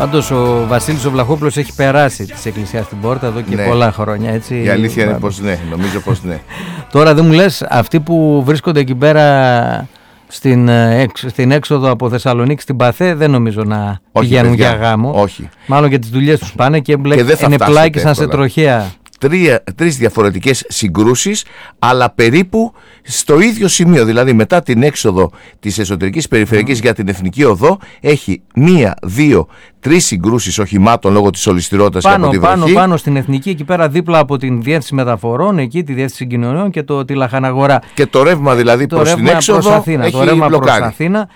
Πάντως ο Βασίλης ο Βλαχόπουλος έχει περάσει της εκκλησιάς στην πόρτα εδώ και πολλά χρόνια, έτσι. Η αλήθεια είναι πως ναι, νομίζω πως ναι. Τώρα δεν μου λες, αυτοί που βρίσκονται εκεί πέρα στην έξοδο από Θεσσαλονίκη στην Παθέ, δεν νομίζω να πηγαίνουν για γάμο. Όχι. Μάλλον για τις δουλειές τους πάνε και ενεπλάκησαν σε τροχέα. Τρεις διαφορετικές συγκρούσεις, αλλά περίπου στο ίδιο σημείο. Δηλαδή μετά την έξοδο της εσωτερικής περιφερειακής για την Εθνική Οδό έχει 1, 2, 3 συγκρούσεις οχημάτων λόγω της ολισθηρότητας και από τη βροχή. Πάνω στην Εθνική, εκεί πέρα δίπλα από την Διεύθυνση Μεταφορών, εκεί τη Διεύθυνση Συγκοινωνιών και τη Λαχαναγορά. Και το ρεύμα δηλαδή προς την έξοδο Αθήνα, έχει το ρεύμα προς μπλοκάρει. Αθήνα.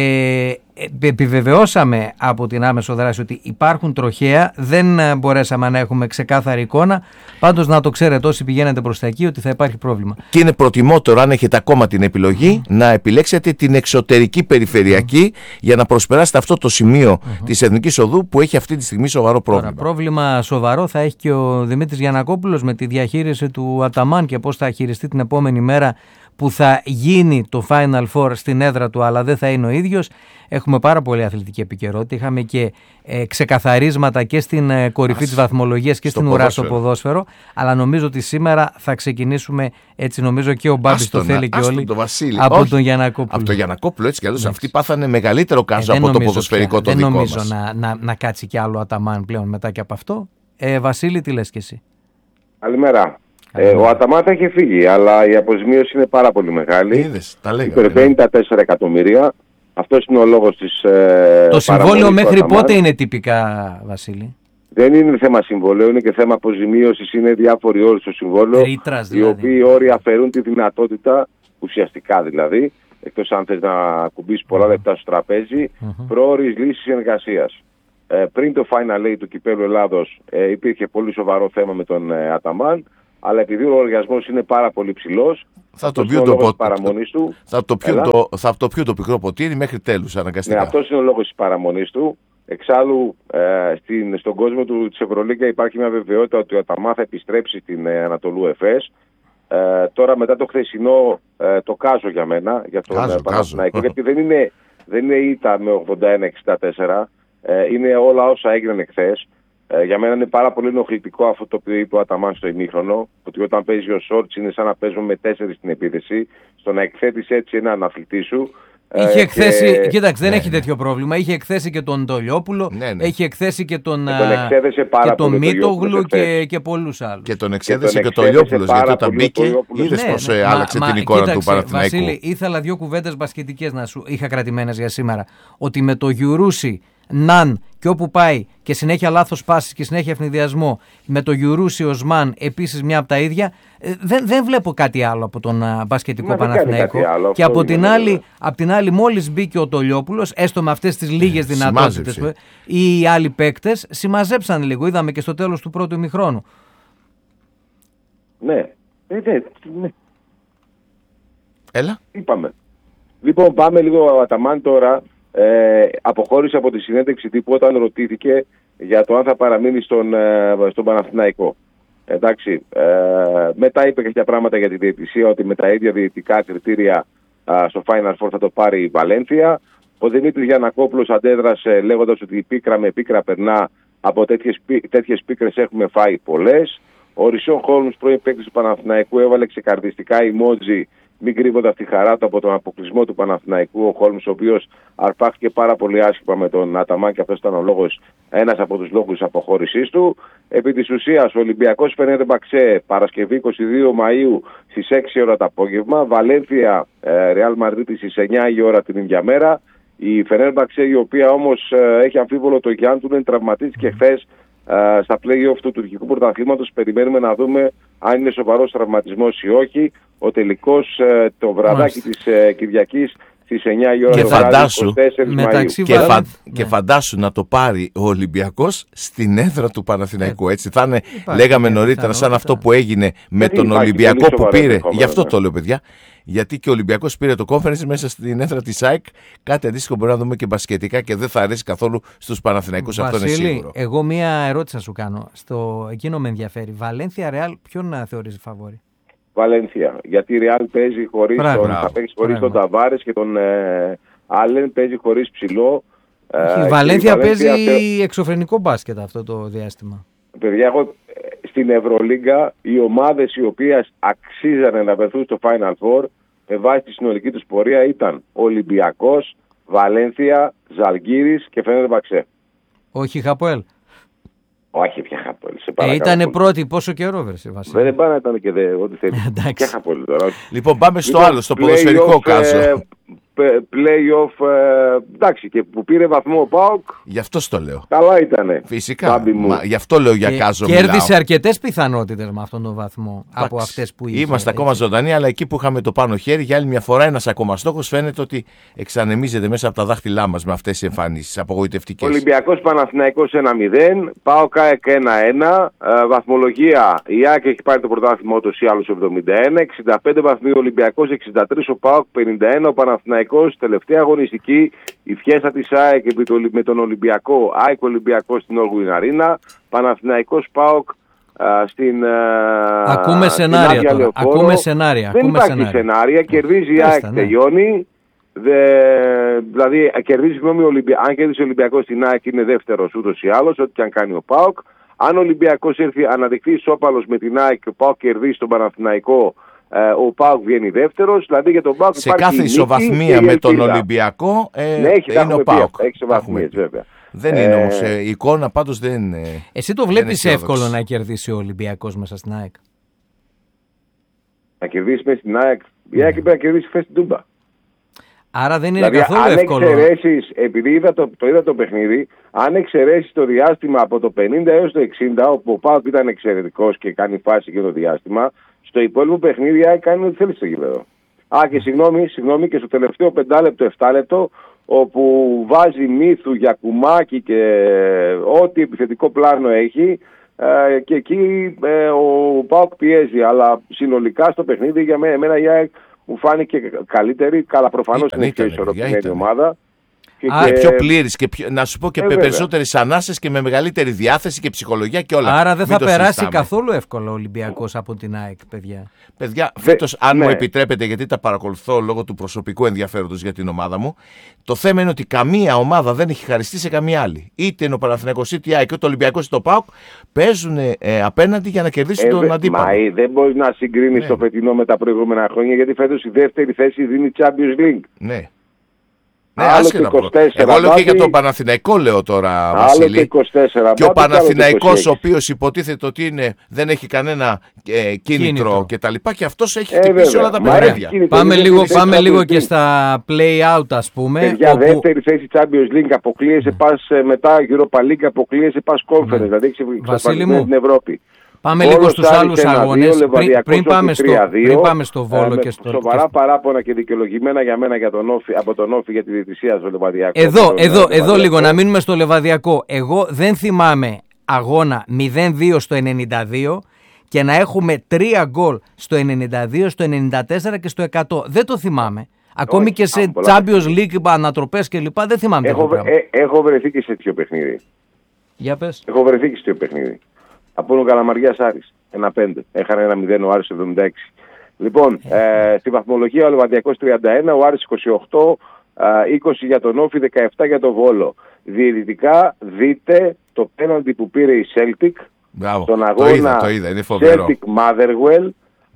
Επιβεβαιώσαμε από την άμεσο δράση ότι υπάρχουν τροχαία, δεν μπορέσαμε να έχουμε ξεκάθαρη εικόνα. Πάντως να το ξέρετε όσοι πηγαίνετε προς τα εκεί ότι θα υπάρχει πρόβλημα. Και είναι προτιμότερο, αν έχετε ακόμα την επιλογή, να επιλέξετε την εξωτερική περιφερειακή για να προσπεράσετε αυτό το σημείο της Εθνικής Οδού που έχει αυτή τη στιγμή σοβαρό πρόβλημα. Τώρα, πρόβλημα σοβαρό θα έχει και ο Δημήτρης Γιαννακόπουλος με τη διαχείριση του Αταμάν και πώς θα χειριστεί την επόμενη μέρα που θα γίνει το Final Four στην έδρα του, αλλά δεν θα είναι ο ίδιος. Έχουμε πάρα πολύ αθλητική επικαιρότητα. Είχαμε και ξεκαθαρίσματα και στην κορυφή της βαθμολογίας και στην ουρά στο ποδόσφαιρο. Αλλά νομίζω ότι σήμερα θα ξεκινήσουμε, έτσι νομίζω και ο Μπάμπης το θέλει και όλοι, από τον Γιαννακόπουλο. Από τον Γιαννακόπουλο, έτσι κι αλλιώς. Αυτοί πάθανε μεγαλύτερο κάζο από το ποδοσφαιρικό το δικό μας. Δεν νομίζω να κάτσει κι άλλο Αταμάν πλέον μετά και από αυτό. Βασίλη, τι λες κι εσύ? Καλημέρα. Ο Αταμάν θα έχει φύγει, αλλά η αποζημίωση είναι πάρα πολύ μεγάλη. Είδες, τα λέγαμε. Υπερβαίνει τα 4 εκατομμύρια. Αυτός είναι ο λόγος της το συμβόλαιο μέχρι πότε είναι τυπικά, Βασίλη? Δεν είναι θέμα συμβολέου, είναι και θέμα αποζημίωσης. Είναι διάφοροι όροι στο συμβόλαιο, δηλαδή. οι οποίοι όροι αφαιρούν τη δυνατότητα, ουσιαστικά δηλαδή, εκτός αν θες να κουμπίσεις πολλά λεπτά στο τραπέζι, προώρης λύσης εργασίας. Πριν το Final Eight του Κυπέλλου Ελλάδος υπήρχε πολύ σοβαρό θέμα με τον Αταμάν, αλλά επειδή ο λογαριασμός είναι πάρα πολύ ψηλός, θα το πιούν το πικρό ποτήρι μέχρι τέλους αναγκαστικά. Ναι, αυτός είναι ο λόγος της παραμονής του. Εξάλλου, στον κόσμο της Ευρωλίγκα υπάρχει μια βεβαιότητα ότι ο Αταμάν θα επιστρέψει στην Ανατολού Εφές. Τώρα μετά το χθεσινό το κάζο για μένα, για τον Παναθηναϊκό, γιατί δεν είναι ήττα με 81-64, είναι όλα όσα έγιναν εχθές. Για μένα είναι πάρα πολύ ενοχλητικό αυτό το οποίο είπε ο Αταμάν στο ημίχρονο, ότι όταν παίζει ο Σόρτς είναι σαν να παίζουμε με 4 στην επίθεση, στο να εκθέτεις έτσι έναν αθλητή σου. Είχε εκθέσει, κοίταξε, δεν έχει τέτοιο πρόβλημα. Είχε εκθέσει και τον Ντολιόπουλο, έχει εκθέσει και τον Μίτογλου και πολλούς άλλους. Και τον εξέδεσε και τον Ντολιόπουλος, γιατί όταν μπήκε, είδες πώς άλλαξε την εικόνα του Παναθηναϊκού. Βασίλη, ήθελα 2 κουβέντες μπασκετικές να σου είχα κρατημένες για σήμερα. Ότι με το Γιουρούσι, Ναν και όπου πάει και συνέχεια λάθος πάσης και συνέχεια ευνηδιασμό, με το Γιουρούσι Οσμάν επίσης μια από τα ίδια, δεν βλέπω κάτι άλλο από τον μπασκετικό Παναθηναϊκό. Και από την άλλη μόλις μπήκε ο Τολιόπουλος, έστω με αυτές τις λίγες δυνατότητες, οι άλλοι παίκτες συμμαζέψαν λίγο, είδαμε και στο τέλος του πρώτου ημιχρόνου. Ναι. Έλα. Είπαμε. Λοιπόν, πάμε λίγο ο Αταμάν τώρα. Αποχώρησε από τη συνέντευξη τύπου όταν ρωτήθηκε για το αν θα παραμείνει στον Παναθηναϊκό. Εντάξει, μετά είπε κάποια πράγματα για τη διαιτησία, ότι με τα ίδια διαιτητικά κριτήρια στο Final Four θα το πάρει η Βαλένθια. Ο Δημήτρης Γιαννακόπουλος αντέδρασε λέγοντας ότι η πίκρα με πίκρα περνά, από τέτοιες πίκρες έχουμε φάει πολλές. Ο Ρισόν Χόλμς, πρώην παίκτης του Παναθηναϊκού, έβαλε ξεκαρδιστικά emoji, μην κρύβοντας τη χαρά του από τον αποκλεισμό του Παναθηναϊκού. Ο Χόλμς, ο οποίος αρπάχθηκε πάρα πολύ άσχημα με τον Αταμάν και αυτός ήταν ένας από τους λόγους αποχώρησής του. Επί της ουσίας, ο Ολυμπιακός Φενέρμπαξε Παρασκευή 22 Μαΐου στις 6 ώρα το απόγευμα. Βαλένθια Ρεάλ Μαδρίτη στις 9 η ώρα την ίδια μέρα. Η Φενέρμπαξε, η οποία όμως έχει αμφίβολο το Γιάνν του, τραυματίστηκε χθες στα play-off του τουρκικού πρωταθλήματος. Περιμένουμε να δούμε αν είναι σοβαρός τραυματισμός ή όχι. Ο τελικός το βραδάκι της Κυριακής στις 9 η ώρα το βράδυ, 24 Μαΐου. Και φαντάσου να το πάρει ο Ολυμπιακός στην έδρα του Παναθηναϊκού. Έτσι θα είναι, λέγαμε νωρίτερα, σαν αυτό που έγινε με τον Ολυμπιακό που πήρε. Γι' αυτό το λέω, παιδιά. Γιατί και ο Ολυμπιακός πήρε το conference μέσα στην έδρα της ΑΕΚ. Κάτι αντίστοιχο μπορεί να δούμε και μπασκετικά και δεν θα αρέσει καθόλου στους Παναθηναϊκούς. Αυτό είναι σίγουρο. Εγώ μία ερώτηση να σου κάνω. Εκείνο με ενδιαφέρει. Βαλένθια Ρεάλ, ποιον θεωρείς φαβόρη? Βαλένθια. Γιατί η Ρεάλ παίζει χωρίς τον Ταβάρες και τον Άλεν, παίζει χωρίς ψηλό. Η Βαλένθια παίζει εξωφρενικό μπάσκετ αυτό το διάστημα. Παιδιά, εγώ στην Ευρωλίγκα οι ομάδες οι οποίες αξίζανε να βρεθούν στο Final Four με βάση τη συνολική τους πορεία ήταν Ολυμπιακός, Βαλένθια, Ζαλγκίρις και Φενέρμπαξε. Όχι Χαποέλ. Όχι πια Χαποέλ. Ήτανε πρώτη πόσο καιρό Βασίλη. Δεν πάνε να ήταν και ό,τι θέλει. Ποια Χαποέλ τώρα. Λοιπόν, πάμε στο άλλο, στο ποδοσφαιρικό κάζο. Play-off, εντάξει, και που πήρε βαθμό ο ΠΑΟΚ. Γι' αυτό το λέω. Καλά ήτανε. Φυσικά. Γι' αυτό λέω για κάζο. Κέρδισε αρκετές πιθανότητες με αυτόν τον βαθμό από αυτές που είχε. Είμαστε ακόμα ζωντανοί, αλλά εκεί που είχαμε το πάνω χέρι, για άλλη μια φορά ένας ακόμα στόχος φαίνεται ότι εξανεμίζεται μέσα από τα δάχτυλά μας με αυτές τις εμφανίσεις απογοητευτικές. Ολυμπιακός Παναθηναϊκός 1-0, ΠΑΟΚ ΑΕΚ 1-1. Βαθμολογία, η ΑΕΚ έχει πάρει το πρωτάθλημα ούτως ή άλλως 71, 65 βαθμοί ο Ολυμπιακός, 63 ο ΠΑΟΚ, 51 ο Παναθηναϊκός. Τελευταία αγωνιστική, η φιέστα της ΑΕΚ με τον Ολυμπιακό, ΑΕΚ Ολυμπιακός στην Όλγουιν Αρίνα, Παναθηναϊκός ΠΑΟΚ στην Ακούμε σενάρια τώρα. Ακούμε σενάρια. Δεν υπάρχει σενάρια, κερδίζει η ΑΕΚ, τελειώνει. Δηλαδή, αν κερδίσει ο Ολυμπιακός στην ΑΕΚ είναι δεύτερος ούτως ή άλλως, ό,τι και αν κάνει ο ΠΑΟΚ. Αν ο Ολυμπιακός αναδειχθεί ισόπαλος με την ΑΕΚ και ο ΠΑΟΚ κερδίσει τον Παναθηναϊκό, ο ΠΑΟΚ βγαίνει δεύτερος, δηλαδή για τον ΠΑΟΚ σε κάθε ισοβαθμία με τον Ολυμπιακό είναι ο ΠΑΟΚ. Έχει ισοβαθμίες βέβαια. Δεν είναι όμως η εικόνα, πάντως δεν είναι. Εσύ το βλέπεις εύκολο να κερδίσει ο Ολυμπιακός μέσα στην ΑΕΚ? Να κερδίσει μέσα στην ΑΕΚ? Η ΑΕΚ πρέπει να κερδίσει χθες την Τούμπα. Άρα δεν είναι δηλαδή, καθόλου εύκολο. Επειδή είδα το παιχνίδι, αν εξαιρέσεις το διάστημα από το 50 έως το 60, όπου ο ΠΑΟΚ ήταν εξαιρετικός και κάνει φάση και το διάστημα, στο υπόλοιπο παιχνίδι η ΑΕΚ κάνει ό,τι θέλει στο γήπεδο. Και συγγνώμη, και στο τελευταίο 5 λεπτό, 7 λεπτό, όπου βάζει Μύθου για κουμάκι και ό,τι επιθετικό πλάνο έχει, και εκεί ο ΠΑΟΚ πιέζει. Αλλά συνολικά στο παιχνίδι για μένα η ΑΕΚ μου φάνηκε καλύτερη. Καλά, προφανώς είναι πιο ισορροπημένη ομάδα. Πιο πλήρης και να σου πω και με περισσότερες ανάσες και με μεγαλύτερη διάθεση και ψυχολογία και όλα. Άρα δεν θα περάσει καθόλου εύκολα ο Ολυμπιακός από την ΑΕΚ, παιδιά. Φέτος, αν μου επιτρέπετε, γιατί τα παρακολουθώ λόγω του προσωπικού ενδιαφέροντος για την ομάδα μου, το θέμα είναι ότι καμία ομάδα δεν έχει χαριστεί σε καμία άλλη. Είτε είναι ο Παναθηναϊκός, είτε η ΑΕΚ, είτε ο Ολυμπιακός, είτε ο ΠΑΟΚ, παίζουν απέναντι για να κερδίσουν τον αντίπαλο. Δεν μπορεί να συγκρίνει το φετινό με τα προηγούμενα χρόνια, γιατί φέτος η δεύτερη θέση δίνει Champions League. Ναι. Ναι, εγώ λέω και για τον Παναθηναϊκό, λέω τώρα, Βασίλη. Και ο Παναθηναϊκός, ο οποίος υποτίθεται ότι δεν έχει κανένα κίνητρο κτλ. Και αυτός έχει χτυπήσει όλα τα παιχνίδια. Πάμε λίγο και στα play-out, ας πούμε. Για δεύτερη θέση Champions League αποκλείεσαι, πας μετά Europa League, αποκλείεσαι, πας Conference. Δηλαδή έχεις εξασφαλισμένη την Ευρώπη. Πάμε λίγο στους άλλους αγώνες, πριν πάμε στο Βόλο και στο... Σοβαρά παράπονα και δικαιολογημένα για μένα από τον Όφη για τη διαιτησία στο Λεβαδιακό. Εδώ λίγο, να μείνουμε στο Λεβαδιακό. Εγώ δεν θυμάμαι αγώνα 0-2 στο 92 και να έχουμε 3 γκολ στο 92, στο 94 και στο 100. Δεν το θυμάμαι. Ακόμη και σε Champions League, ανατροπές κλπ. Δεν θυμάμαι. Έχω βρεθεί και σε τέτοιο παιχνίδι. Για πες. Έχω βρεθεί και σε τέτοιο παιχνίδι. Από τον Καλαμαριάς Άρης, 1-5. Έχανε 1-0 ο Άρης 76. Λοιπόν, στη βαθμολογία ο Λεβαδιακός 31, ο Άρης 28, 20 για τον Όφη, 17 για τον Βόλο. Διαιτητικά δείτε το πέναλτι που πήρε η Celtic στον αγώνα Celtic Motherwell.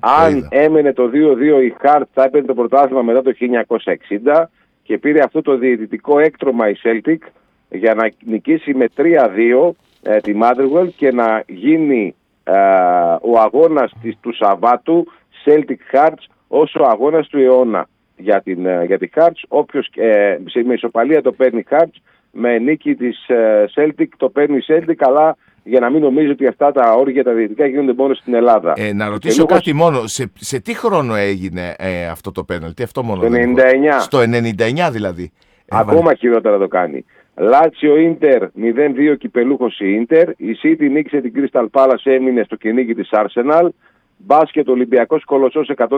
Αν έμενε το 2-2 η Hart θα έπαιρνε το πρωτάθλημα μετά το 1960 και πήρε αυτό το διαιτητικό έκτρωμα η Celtic για να νικήσει με 3-2 τη Motherwell και να γίνει ο αγώνας του Σαββάτου Celtic Hearts ως ο αγώνας του αιώνα για τη Hearts. Όποιος με ισοπαλία το παίρνει Hearts, με νίκη της Celtic το παίρνει Celtic, αλλά για να μην νομίζω ότι αυτά τα όργια τα διαιτητικά γίνονται μόνο στην Ελλάδα. Να ρωτήσω κάτι μόνο, σε τι χρόνο έγινε αυτό το πέναλτι? Αυτό μόνο στο 99. Στο 99 δηλαδή. Ακόμα χειρότερα το κάνει. Λάτσιο Ίντερ 0-2 κυπελούχος η Ίντερ. Η City νίκησε την Crystal Palace, έμεινε στο κυνήγι της Arsenal. Μπάσκετ Ολυμπιακός Κολοσσός 117-76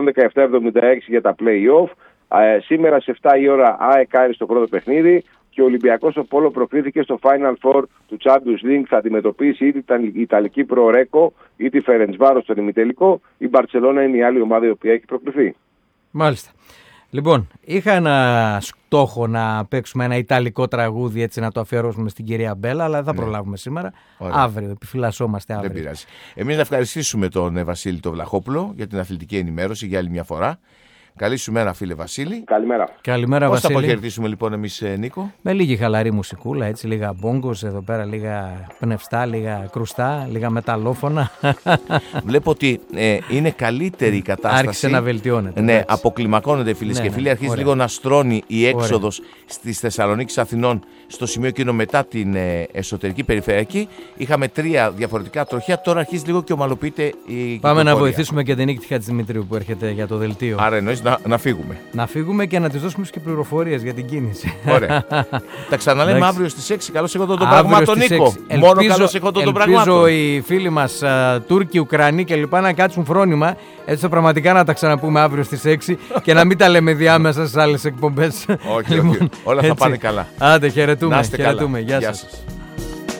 για τα play-off. Σήμερα σε 7 η ώρα ΑΕΚ Άρης στο πρώτο παιχνίδι. Και ο Ολυμπιακός ο Πόλο προκρίθηκε στο Final Four του Champions League. Θα αντιμετωπίσει είτε την Ιταλική Προορέκο είτε τη Φερεντσβάρος στον ημιτελικό. Η Μπαρτσελώνα είναι η άλλη ομάδα η οποία έχει προκριθεί. Μάλιστα. Λοιπόν, είχα ένα στόχο να παίξουμε ένα ιταλικό τραγούδι, έτσι να το αφιερώσουμε στην κυρία Μπέλα, αλλά δεν θα προλάβουμε σήμερα. Ωραία. Αύριο, επιφυλασσόμαστε αύριο. Δεν πειράζει. Εμείς να ευχαριστήσουμε τον Βασίλη τον Βλαχόπουλο για την αθλητική ενημέρωση για άλλη μια φορά. Καλή σου μέρα, φίλε Βασίλη. Καλημέρα. Καλημέρα, Πώς Βασίλη. θα αποχαιρετήσουμε λοιπόν εμείς, Νίκο? Με λίγη χαλαρή μουσικούλα, έτσι, λίγα μπόγκος εδώ πέρα, λίγα πνευστά, λίγα κρουστά, λίγα μεταλλόφωνα. Βλέπω ότι είναι καλύτερη η κατάσταση. Άρχισε να βελτιώνεται. Ναι, αποκλιμακώνεται, φίλες και φίλοι. Αρχίζει λίγο να στρώνει η έξοδος στις Θεσσαλονίκης Αθηνών στο σημείο εκείνο μετά την εσωτερική περιφερειακή. Είχαμε 3 διαφορετικά τροχιά, τώρα αρχίζει λίγο και ομαλοποιείται η κυκλοφορία. Πάμε να βοηθήσουμε και την Νίκη Χατζημητρίου που έρχεται για το δελτίο. Άρα εννοείς να φύγουμε. Να φύγουμε και να της δώσουμε και πληροφορίες για την κίνηση. Ωραία. Τα ξαναλέμε αύριο στις 6. Καλώς εχόντων των πραγμάτων, Νίκο. Μόνο καλώς εχόντων των πραγμάτων. Ελπίζω οι φίλοι μας Τούρκοι, Ουκρανοί κλπ. Να κάτσουν φρόνημα. Έτσι πραγματικά να τα ξαναπούμε αύριο στις 6 και να μην τα λέμε διάμεσα στις άλλες εκπομπές. Όχι, όλα θα πάνε καλά. Άντε, χαιρετούμε. Να είστε καλά. Γεια σας.